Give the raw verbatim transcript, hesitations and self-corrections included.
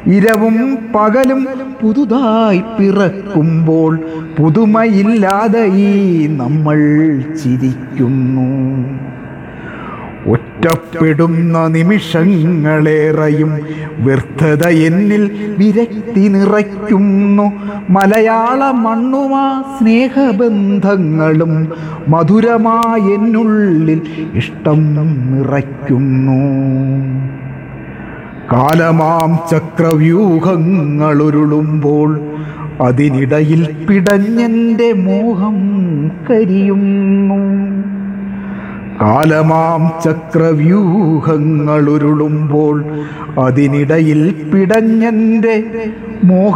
ഇരവും പകലും പുതുതായി പിറക്കുമ്പോൾ പുതുമയില്ലാതെ ഈ നമ്മൾ ചിരിക്കുന്നു. ഒറ്റപ്പെടുന്ന നിമിഷങ്ങളേറെയും വ്യർത്ഥത എന്നിൽ വിരക്തി നിറയ്ക്കുന്നു. മലയാള മണ്ണുമാ സ്നേഹബന്ധങ്ങളും മധുരമായി എന്നുള്ളിൽ ഇഷ്ടം നിറയ്ക്കുന്നു. കാലമാം ചക്രവ്യൂഹങ്ങളുരുളുമ്പോൾ അതിനിടയിൽ പിടഞ്ഞെൻ്റെ മോഹം കരിയുന്നു. കാലമാം ചക്രവ്യൂഹങ്ങളുരുളുമ്പോൾ അതിനിടയിൽ പിടഞ്ഞെൻ്റെ മോഹം